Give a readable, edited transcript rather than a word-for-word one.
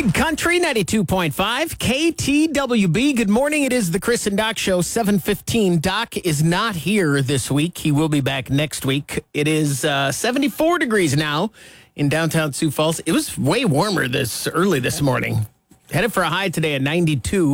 Big Country 92.5 KTWB. Good morning. It is the Chris and Doc Show, 7:15. Doc is not here this week. He will be back next week. It is 74 degrees now in downtown Sioux Falls. It was way warmer this morning. Headed for a high today at 92.